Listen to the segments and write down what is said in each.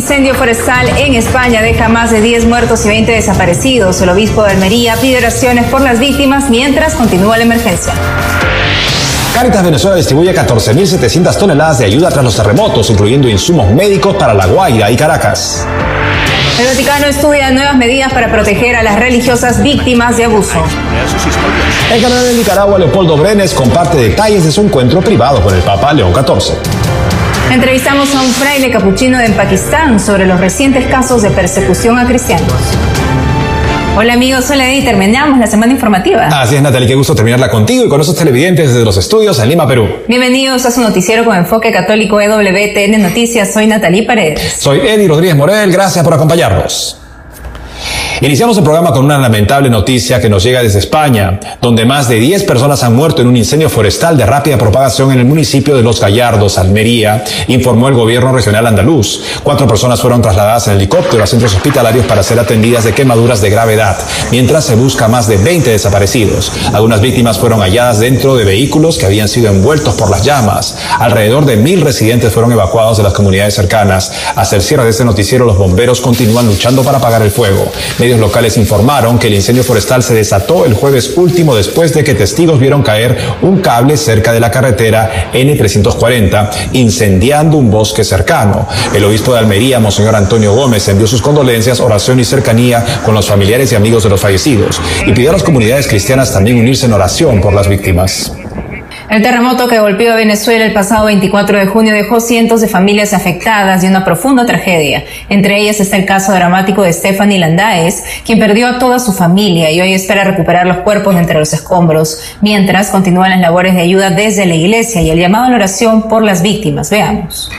incendio forestal en España deja más de 10 muertos y 20 desaparecidos. El obispo de Almería pide oraciones por las víctimas mientras continúa la emergencia. Cáritas Venezuela distribuye 14.700 toneladas de ayuda tras los terremotos, incluyendo insumos médicos para La Guaira y Caracas. El Vaticano estudia nuevas medidas para proteger a las religiosas víctimas de abuso. El canal de Nicaragua, Leopoldo Brenes, comparte detalles de su encuentro privado con el Papa León XIV. Entrevistamos a un fraile capuchino en Pakistán sobre los recientes casos de persecución a cristianos. Hola amigos, soy Lady y terminamos la semana informativa. Así es, Natalie, qué gusto terminarla contigo y con esos televidentes desde los estudios en Lima, Perú. Bienvenidos a su noticiero con enfoque católico EWTN Noticias. Soy Natalie Paredes. Soy Eddie Rodríguez Morel, gracias por acompañarnos. Iniciamos el programa con una lamentable noticia que nos llega desde España, donde más de 10 personas han muerto en un incendio forestal de rápida propagación en el municipio de Los Gallardos, Almería, informó el gobierno regional andaluz. 4 personas fueron trasladadas en helicóptero a centros hospitalarios para ser atendidas de quemaduras de gravedad, mientras se busca más de 20 desaparecidos. Algunas víctimas fueron halladas dentro de vehículos que habían sido envueltos por las llamas. Alrededor de 1.000 residentes fueron evacuados de las comunidades cercanas. Hasta el cierre de este noticiero, los bomberos continúan luchando para apagar el fuego. Medios locales informaron que el incendio forestal se desató el jueves último después de que testigos vieron caer un cable cerca de la carretera N340, incendiando un bosque cercano. El obispo de Almería, Monseñor Antonio Gómez, envió sus condolencias, oración y cercanía con los familiares y amigos de los fallecidos y pidió a las comunidades cristianas también unirse en oración por las víctimas. El terremoto que golpeó a Venezuela el pasado 24 de junio dejó cientos de familias afectadas y una profunda tragedia. Entre ellas está el caso dramático de Stephanie Landaes, quien perdió a toda su familia y hoy espera recuperar los cuerpos entre los escombros, mientras continúan las labores de ayuda desde la iglesia y el llamado a la oración por las víctimas. Veamos.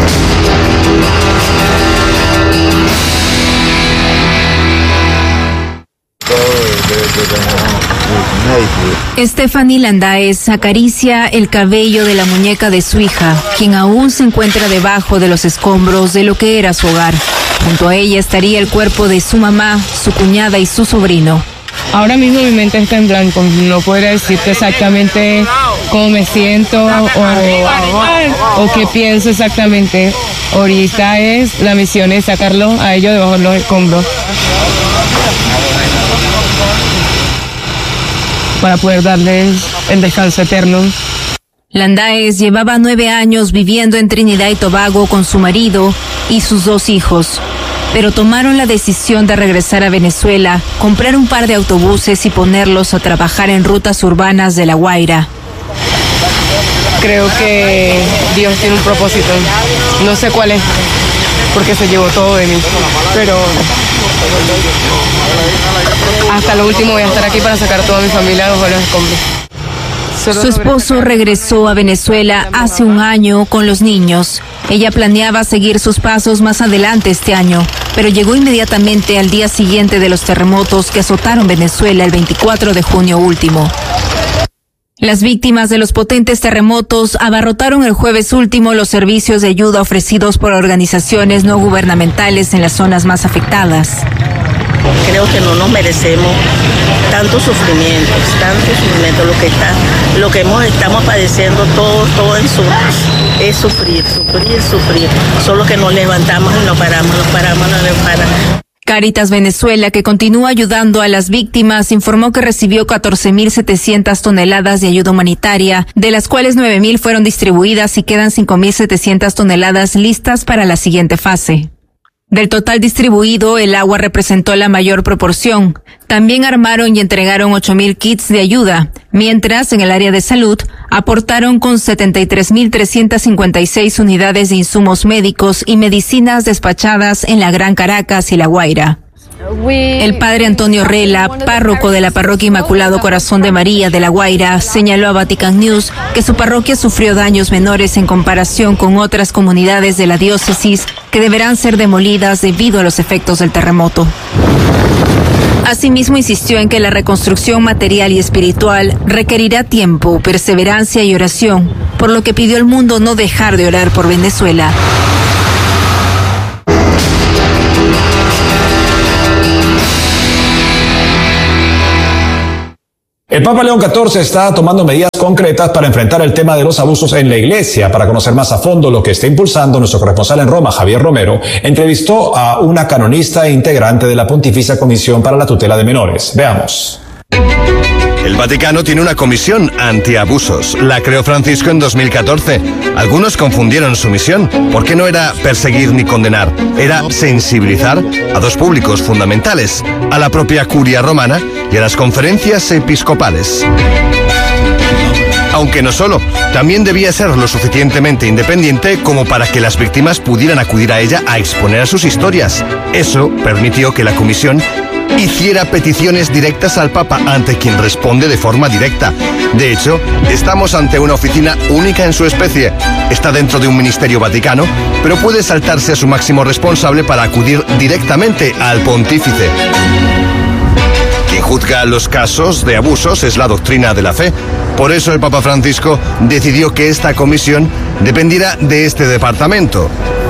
Stephanie Landaes acaricia el cabello de la muñeca de su hija, quien aún se encuentra debajo de los escombros de lo que era su hogar. Junto a ella estaría el cuerpo de su mamá, su cuñada y su sobrino. Ahora mismo mi mente está en blanco, no podría decirte exactamente cómo me siento o qué pienso exactamente. Ahorita la misión es sacarlo a ellos debajo de los escombros, para poder darles el descanso eterno. Landaes llevaba 9 años viviendo en Trinidad y Tobago con su marido y sus 2 hijos, pero tomaron la decisión de regresar a Venezuela, comprar un par de autobuses y ponerlos a trabajar en rutas urbanas de La Guaira. Creo que Dios tiene un propósito, no sé cuál es, porque se llevó todo de mí, pero hasta lo último voy a estar aquí para sacar a toda mi familia de los escombros. Su esposo regresó a Venezuela hace un año con los niños. Ella planeaba seguir sus pasos más adelante este año, pero llegó inmediatamente al día siguiente de los terremotos que azotaron Venezuela el 24 de junio último. Las víctimas de los potentes terremotos abarrotaron el jueves último los servicios de ayuda ofrecidos por organizaciones no gubernamentales en las zonas más afectadas. Creo que no nos merecemos tanto sufrimiento, lo que estamos padeciendo todo en su es sufrir. Solo que nos levantamos y no paramos. Cáritas Venezuela, que continúa ayudando a las víctimas, informó que recibió 14.700 toneladas de ayuda humanitaria, de las cuales 9.000 fueron distribuidas y quedan 5.700 toneladas listas para la siguiente fase. Del total distribuido, el agua representó la mayor proporción. También armaron y entregaron 8.000 kits de ayuda, mientras en el área de salud aportaron con 73.356 unidades de insumos médicos y medicinas despachadas en la Gran Caracas y La Guaira. El padre Antonio Rela, párroco de la parroquia Inmaculado Corazón de María de La Guaira, señaló a Vatican News que su parroquia sufrió daños menores en comparación con otras comunidades de la diócesis que deberán ser demolidas debido a los efectos del terremoto. Asimismo, insistió en que la reconstrucción material y espiritual requerirá tiempo, perseverancia y oración, por lo que pidió al mundo no dejar de orar por Venezuela. El Papa León XIV está tomando medidas concretas para enfrentar el tema de los abusos en la Iglesia. Para conocer más a fondo lo que está impulsando, nuestro corresponsal en Roma, Javier Romero, entrevistó a una canonista e integrante de la Pontificia Comisión para la Tutela de Menores. Veamos. El Vaticano tiene una comisión antiabusos. La creó Francisco en 2014. Algunos confundieron su misión, porque no era perseguir ni condenar, era sensibilizar a dos públicos fundamentales, a la propia curia romana y a las conferencias episcopales. Aunque no solo, también debía ser lo suficientemente independiente como para que las víctimas pudieran acudir a ella a exponer sus historias. Eso permitió que la comisión hiciera peticiones directas al Papa, ante quien responde de forma directa. De hecho, estamos ante una oficina única en su especie. Está dentro de un ministerio vaticano, pero puede saltarse a su máximo responsable para acudir directamente al pontífice. Quien juzga los casos de abusos es la doctrina de la fe. Por eso el Papa Francisco decidió que esta comisión dependiera de este departamento.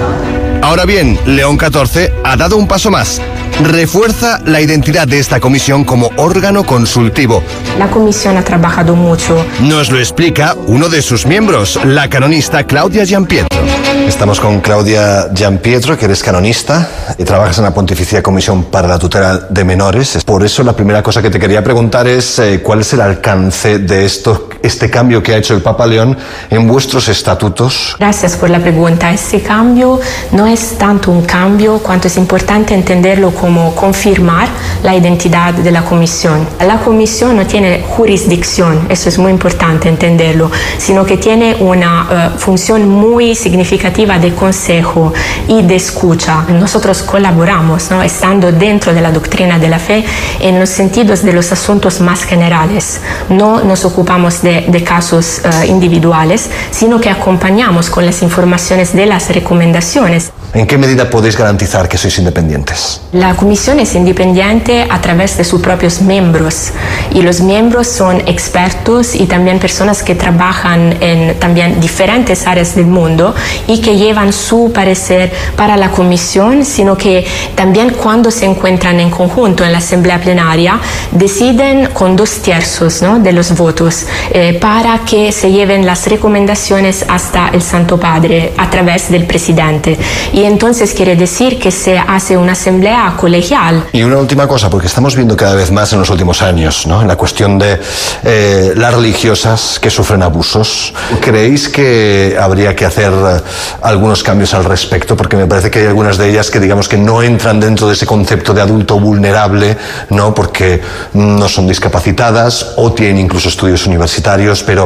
Ahora bien, León XIV ha dado un paso más. Refuerza la identidad de esta comisión como órgano consultivo. La comisión ha trabajado mucho. Nos lo explica uno de sus miembros, la canonista Claudia Giampietro. Estamos con Claudia Giampietro, que eres canonista y trabajas en la Pontificia Comisión para la Tutela de Menores. Por eso la primera cosa que te quería preguntar es cuál es el alcance de este cambio que ha hecho el Papa León en vuestros estatutos. Gracias por la pregunta. Este cambio no es tanto un cambio cuanto es importante entenderlo como confirmar la identidad de la comisión. La comisión no tiene jurisdicción, eso es muy importante entenderlo, sino que tiene una función muy significativa de consejo y de escucha. Nosotros colaboramos, ¿no?, estando dentro de la doctrina de la fe en los sentidos de los asuntos más generales. No nos ocupamos de casos individuales, sino que acompañamos con las informaciones de las recomendaciones. ¿En qué medida podéis garantizar que sois independientes? La comisión es independiente a través de sus propios miembros, y los miembros son expertos y también personas que trabajan en también diferentes áreas del mundo y que llevan su parecer para la comisión, sino que también cuando se encuentran en conjunto en la asamblea plenaria deciden con 2/3, ¿no?, de los votos para que se lleven las recomendaciones hasta el Santo Padre a través del presidente. Y entonces quiere decir que se hace una asamblea colegial. Y una última cosa, porque estamos viendo cada vez más en los últimos años, ¿no?, en la cuestión de las religiosas que sufren abusos. ¿Creéis que habría que hacer algunos cambios al respecto? Porque me parece que hay algunas de ellas que digamos que no entran dentro de ese concepto de adulto vulnerable, ¿no?, porque no son discapacitadas o tienen incluso estudios universitarios, pero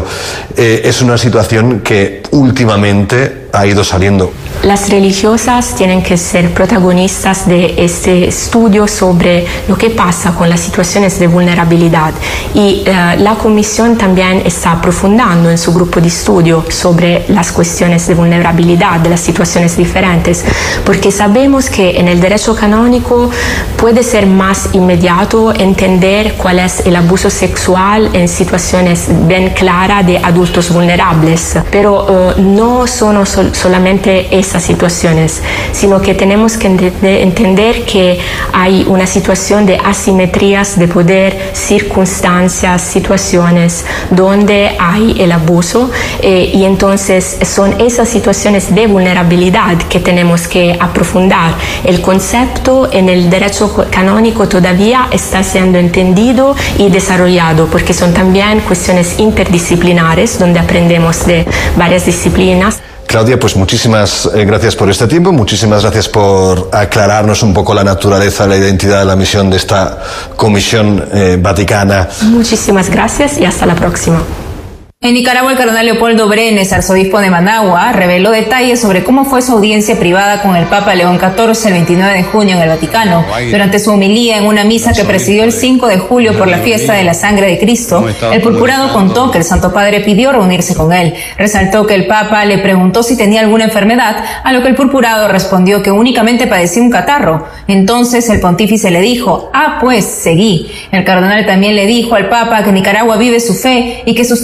es una situación que últimamente ha ido saliendo. Las religiosas tienen que ser protagonistas de este estudio sobre lo que pasa con las situaciones de vulnerabilidad, y la comisión también está aprofundando en su grupo de estudio sobre las cuestiones de vulnerabilidad, de las situaciones diferentes, porque sabemos que en el derecho canónico puede ser más inmediato entender cuál es el abuso sexual en situaciones bien claras de adultos vulnerables, pero no son solamente esas situaciones, sino que tenemos que entender que hay una situación de asimetrías de poder, circunstancias, situaciones donde hay el abuso, y entonces son esas situaciones de vulnerabilidad que tenemos que aprofundar. El concepto en el derecho canónico todavía está siendo entendido y desarrollado, porque son también cuestiones interdisciplinares donde aprendemos de varias disciplinas. Claudia, pues muchísimas gracias por este tiempo, muchísimas gracias por aclararnos un poco la naturaleza, la identidad de la misión de esta comisión vaticana. Muchísimas gracias y hasta la próxima. En Nicaragua, el cardenal Leopoldo Brenes, arzobispo de Managua, reveló detalles sobre cómo fue su audiencia privada con el Papa León XIV el 29 de junio en el Vaticano. Durante su homilía en una misa que presidió el 5 de julio por la fiesta de la sangre de Cristo, el purpurado contó que el Santo Padre pidió reunirse con él. Resaltó que el Papa le preguntó si tenía alguna enfermedad, a lo que el purpurado respondió que únicamente padecía un catarro. Entonces el pontífice le dijo: pues seguí. El cardenal también le dijo al Papa que Nicaragua vive su fe y que sus templos están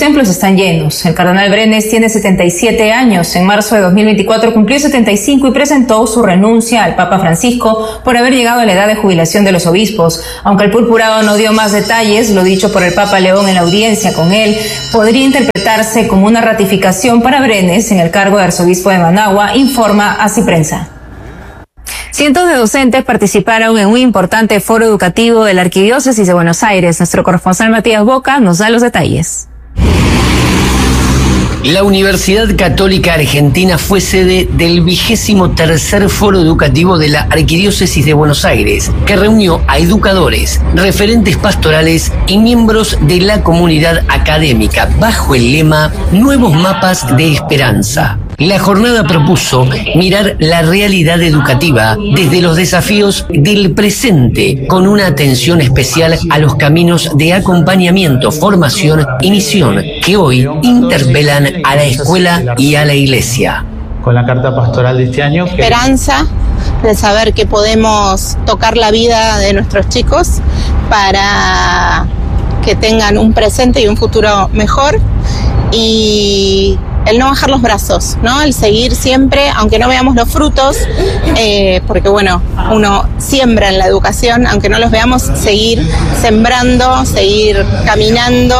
están llenos. El cardenal Brenes tiene 77 años. En marzo de 2024 cumplió 75 y presentó su renuncia al Papa Francisco por haber llegado a la edad de jubilación de los obispos. Aunque el purpurado no dio más detalles, lo dicho por el Papa León en la audiencia con él podría interpretarse como una ratificación para Brenes en el cargo de arzobispo de Managua, informa Así Prensa. Cientos de docentes participaron en un importante foro educativo de la Arquidiócesis de Buenos Aires. Nuestro corresponsal Matías Boca nos da los detalles. La Universidad Católica Argentina fue sede del 23º Foro Educativo de la Arquidiócesis de Buenos Aires, que reunió a educadores, referentes pastorales y miembros de la comunidad académica bajo el lema Nuevos Mapas de Esperanza. La jornada propuso mirar la realidad educativa desde los desafíos del presente, con una atención especial a los caminos de acompañamiento, formación y misión que hoy interpelan a la escuela y a la iglesia. Con la carta pastoral de este año. Esperanza de saber que podemos tocar la vida de nuestros chicos para que tengan un presente y un futuro mejor, y el no bajar los brazos, ¿no? El seguir siempre, aunque no veamos los frutos, porque bueno, uno siembra en la educación, aunque no los veamos, seguir sembrando, seguir caminando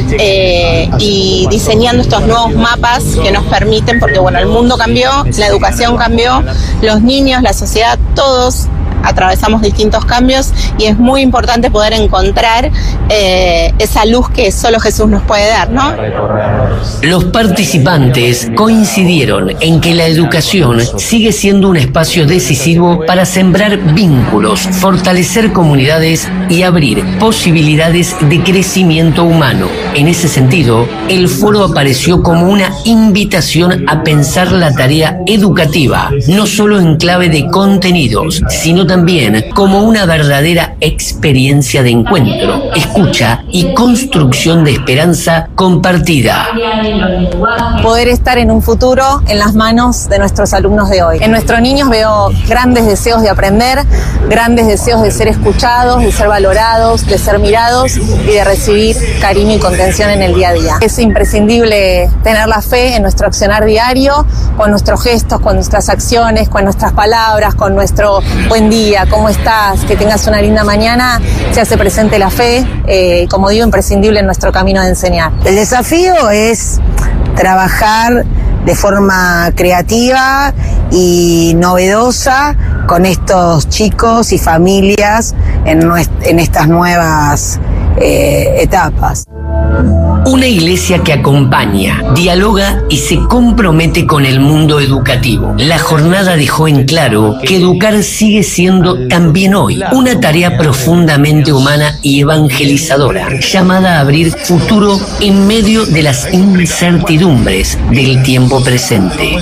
y diseñando estos nuevos mapas que nos permiten, porque bueno, el mundo cambió, la educación cambió, los niños, la sociedad, todos atravesamos distintos cambios, y es muy importante poder encontrar esa luz que solo Jesús nos puede dar, ¿no? Los participantes coincidieron en que la educación sigue siendo un espacio decisivo para sembrar vínculos, fortalecer comunidades y abrir posibilidades de crecimiento humano. En ese sentido, el foro apareció como una invitación a pensar la tarea educativa, no solo en clave de contenidos, sino también como una verdadera experiencia de encuentro, escucha y construcción de esperanza compartida. Poder estar en un futuro en las manos de nuestros alumnos de hoy. En nuestros niños veo grandes deseos de aprender, grandes deseos de ser escuchados, de ser valorados, de ser mirados y de recibir cariño y contención en el día a día. Es imprescindible tener la fe en nuestro accionar diario, con nuestros gestos, con nuestras acciones, con nuestras palabras, con nuestro buen día, ¿cómo estás? Que tengas una linda mañana. Se hace presente la fe, como digo, imprescindible en nuestro camino de enseñar. El desafío es trabajar de forma creativa y novedosa con estos chicos y familias en estas nuevas etapas. Una iglesia que acompaña, dialoga y se compromete con el mundo educativo. La jornada dejó en claro que educar sigue siendo también hoy una tarea profundamente humana y evangelizadora, llamada a abrir futuro en medio de las incertidumbres del tiempo presente.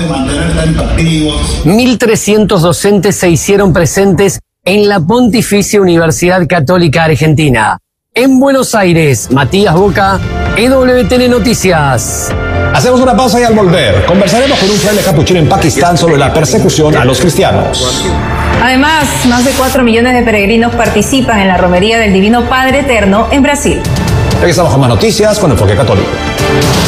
1.300 docentes se hicieron presentes en la Pontificia Universidad Católica Argentina. En Buenos Aires, Matías Boca, EWTN Noticias. Hacemos una pausa y al volver conversaremos con un fraile capuchino en Pakistán sobre la persecución a los cristianos. Además, más de 4 millones de peregrinos participan en la romería del Divino Padre Eterno en Brasil. Regresamos con más noticias con Enfoque Católico.